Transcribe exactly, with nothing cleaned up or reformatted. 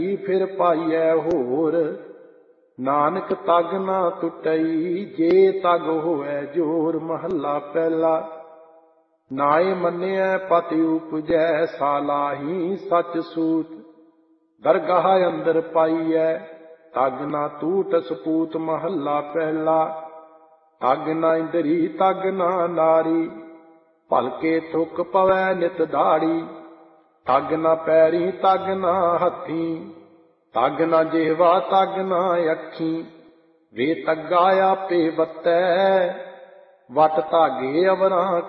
ਫਿਰ ਪਾਈਐ ਹੋਰ। ਨਾਨਕ ਤਗ ਨਾ ਟੁੱਟਈ ਜੇ ਤਗ ਹੋਇ ਜੋਰ। ਮਹੱਲਾ ਪਹਿਲਾ। ਨਾਏ ਮੰਨਿਐ ਪਤਿ ਉਪਜੈ ਸਾਲਾਹੀ ਸਚ ਸੂਤ। ਦਰਗਾਹ ਅੰਦਰ ਪਾਈਐ ਤਗ ਨਾ ਟੂਟ ਸਪੂਤ। ਮਹੱਲਾ ਪਹਿਲਾ। ਤਗ ਨਾ ਇੰਦਰੀ ਤਗ ਨਾ ਨਾਰੀ ਭਲਕੇ ਥੁੱਕ ਪਵੈ ਨਿਤ ਦਾੜੀ। ਤਗ ਨਾ ਪੈਰੀ ਤਗ ਨਾ ਹੱਥੀ ਤਗ ਨਾ ਜਿਹਵਾ ਤਗ ਨਾ ਅੱਖੀ। ਵੇ ਤੱਗਾ ਆਪੇ ਵਤੈ ਵਟ ਧਾਗੇ ਅਵਰਾਂ